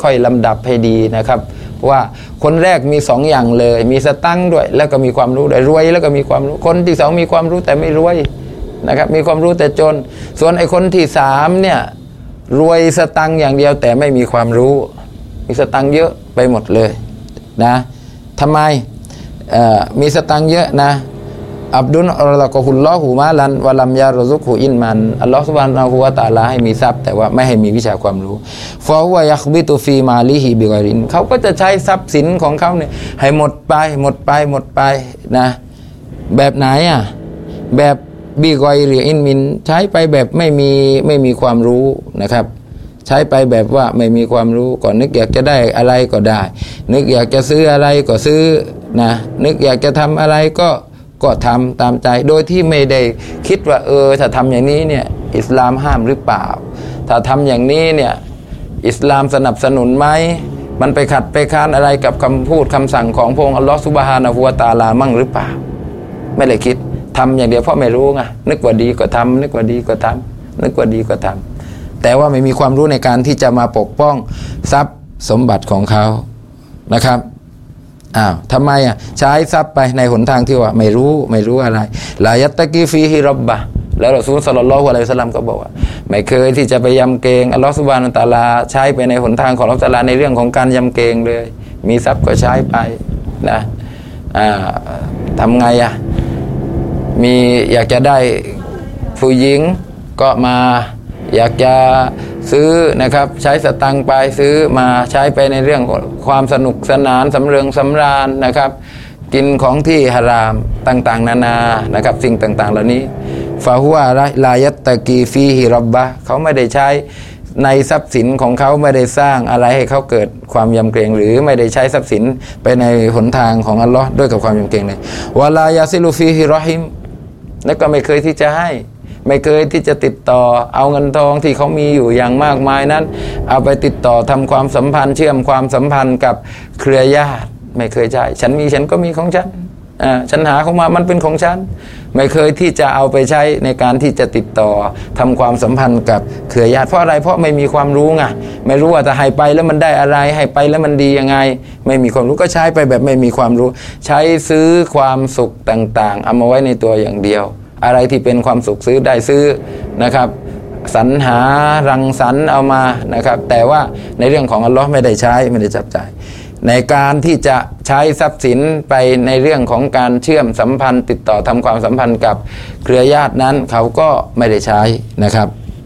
อยๆลำดับให้ดีนะครับว่าคนแรกมี2อย่างเลยมีสตังค์ด้วยแล้วก็มีความรู้ด้วยรวยแล้วก็มีความรู้คนที่2มีความรู้แต่ไม่รวยนะครับมีความรู้แต่จนส่วนไอ้คนที่3เนี่ยรวยสตังค์อย่างเดียวแต่ไม่มีความรู้มีสตังค์เยอะไปหมดเลยนะทำไมมีสตังค์เยอะนะอับดุลอัลลอฮฺกุลลอฮุมาลันวะลัมยารซุกฮุอินมันอัลลอฮฺซุบฮานะฮูวะตะอาลาให้มีทรัพย์แต่ว่าไม่ให้มีวิชาความรู้ฟะฮุวะยักบิตุฟีมาลิฮิบิกอยรินเขาก็จะใช้ทรัพย์สินของเขาเนี่ยให้หมดไปนะแบบไหนแบบบิกอยรินมินใช้ไปแบบไม่มีความรู้นะครับใช้ไปแบบว่าไม่มีความรู้ก่อนนึกอยากจะได้อะไรก็ได้นึกอยากจะซื้ออะไรก็ซื้อนะนึกอยากจะทำอะไรก็ทำตามใจโดยที่ไม่ได้คิดว่าถ้าทำอย่างนี้เนี่ยอิสลามห้ามหรือเปล่าถ้าทำอย่างนี้เนี่ยอิสลามสนับสนุนไหมมันไปขัดไปค้านอะไรกับคำพูดคำสั่งของพระองค์อัลลอฮฺซุบฮานะฮูวะตะอาลามั่งหรือเปล่าไม่ได้คิดทำอย่างเดียวเพราะไม่รู้ไงนึกว่าดีก็ทำนึกว่าดีก็ทำนึกว่าดีก็ทำแต่ว่าไม่มีความรู้ในการที่จะมาปกป้องทรัพย์สมบัติของเขานะครับทำไมใช้ทรัพย์ไปในหนทางที่ว่าไม่รู้อะไรลายัตตะกีฟีฮิรับบะแล้วรอซูลศ็อลลัลลอฮุอะลัยฮิวะซัลลัมก็บอกว่าไม่เคยที่จะไปยำเกรงอัลลอฮฺซุบฮานะฮูวะตะอาลาใช้ไปในหนทางของอัลลอฮฺตะอาลาในเรื่องของการยำเกรงเลยมีทรัพย์ก็ใช้ไปนะทำไงมีอยากจะได้ผู้หญิงก็มาอยากจะซื้อนะครับใช้สตังค์ไปซื้อมาใช้ไปในเรื่องความสนุกสนานสำเริงสำราญนะครับกินของที่ฮารามต่างๆนานานะครับสิ่งต่างๆเหล่านี้ฟาฮุวะลายัตตะกีฟีฮิรับบะเขาไม่ได้ใช้ในทรัพย์สินของเขาไม่ได้สร้างอะไรให้เขาเกิดความยำเกรงหรือไม่ได้ใช้ทรัพย์สินไปในหนทางของอัลลอฮ์ด้วยกับความยำเกรงเลยวะลายาซิลูฟีฮิรอฮิมแล้วก็ไม่เคยที่จะให้ไม่เคยที่จะติดต่อเอาเงินทองที่เขามีอยู่อย่างมากมายนั้นเอาไปติดต่อทำความสัมพันธ์เชื่อมความสัมพันธ์กับเครือญาติไม่เคยใช้ฉันมีฉันก็มีของฉันฉันหาของมามันเป็นของฉันไม่เคยที่จะเอาไปใช้ในการที่จะติดต่อทำความสัมพันธ์กับเครือญาติเพราะอะไรเพราะไม่มีความรู้ไงไม่รู้ว่าจะให้ไปแล้วมันได้อะไรให้ไปแล้วมันดียังไงไม่มีความรู้ก็ใช้ไปแบบไม่มีความรู้ใช้ซื้อความสุขต่างๆเอามาไว้ในตัวอย่างเดียวอะไรที่เป็นความสุขซื้อได้ซื้อนะครับสรรหารังสรรค์เอามานะครับแต่ว่าในเรื่องของอัลลอฮ์ไม่ได้ใช้ไม่ได้จับจ่ายในการที่จะใช้ทรัพย์สินไปในเรื่องของการเชื่อมสัมพันธ์ติดต่อทำความสัมพันธ์กับเครือญาตินั้นเขาก็ไม่ได้ใช้นะครับ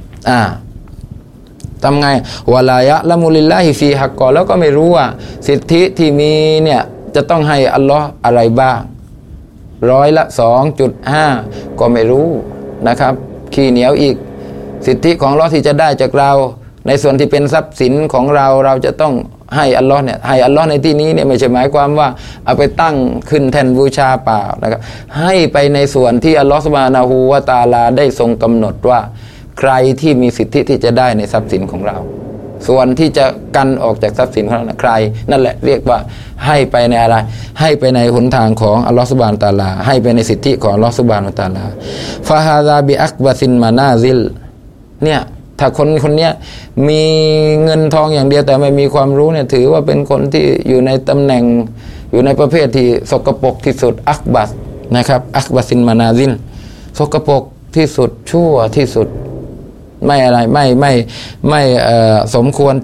ทำไงวะลายะละมุลิลลาฮิฟีฮักกอแล้วก็ไม่รู้ว่าสิทธิที่มีเนี่ยจะต้องให้อัลลอฮ์อะไรบ้าง2.5ก็ไม่รู้นะครับขี้เหนียวอีกสิทธิของอัลเลาะห์ที่จะได้จากเราในส่วนที่เป็นทรัพย์สินของเราจะต้องให้อัลเลาะห์เนี่ยให้อัลเลาะห์ในที่นี้เนี่ยไม่ใช่หมายความว่าเอาไปตั้งขึ้นแทนบูชาเปล่านะครับให้ไปในส่วนที่อัลเลาะห์ซุบฮานะฮูวะตะอาลาได้ทรงกำหนดว่าใครที่มีสิทธิที่จะได้ในทรัพย์สินของเราส่วนที่จะกันออกจากทรัพย์สินของเราใครนั่นแหละเรียกว่าให้ไปในอะไรให้ไปในหนทางของอัลลอฮฺซุบฮานะฮูวะตะอาลาให้ไปในสิทธิของอัลลอฮฺซุบฮานะฮูวะตะอาลาฟาฮาซาบิอักบะซินมานาซิลเนี่ยถ้าคนเนี้ยมีเงินทองอย่างเดียวแต่ไม่มีความรู้เนี่ยถือว่าเป็นคนที่อยู่ในตำแหน่งอยู่ในประเภทที่สกปรกที่สุดอักบัสนะครับอักบะซินมานาซิลสกปรกที่สุดชั่วที่สุดไม่อะไรไม่สมควร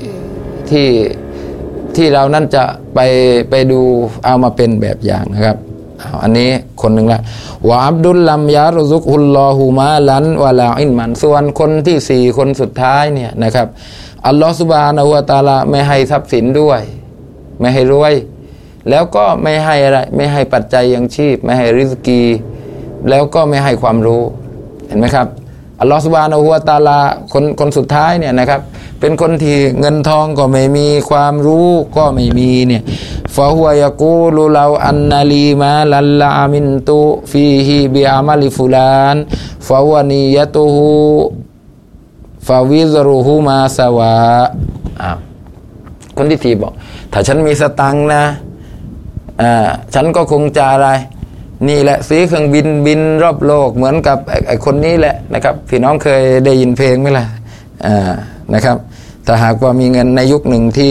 ที่เรานั่นจะไปดูเอามาเป็นแบบอย่างนะครับอันนี้คนหนึ่งละวะอับดุลลัมยารซุกฮุลลอฮูมาลันวะลาอินมันส่วนคนที่4คนสุดท้ายเนี่ยนะครับอัลลอฮฺซุบฮานะฮูวะตะอาลาไม่ให้ทรัพย์สินด้วยไม่ให้รวยแล้วก็ไม่ให้อะไรไม่ให้ปัจจัยยังชีพไม่ให้ริสกีแล้วก็ไม่ให้ความรู้เห็นไหมครับอัลลอฮฺซุบฮานะฮูวะตะอาลาคนสุดท้ายเนี่ยนะครับเป็นคนที่เงินทองก็ไม่มีความรู้ก็ไม่มีเนี่ยฟะฮุวะยะกูลุลาอันนาลีมาลัลลามินตุฟีฮิบิอามัลิฟุลานฟะฮุวะนียะตุฮูฟะวิซรุฮูมาซาวาคนที่4บอกถ้าฉันมีสตังค์นะฉันก็คงจะอะไรนี่แหละซื้อเครื่องบินรอบโลกเหมือนกับไอ้คนนี้แหละนะครับพี่น้องเคยได้ยินเพลงไหมล่ะนะครับถ้าหากว่ามีเงินในยุคหนึ่งที่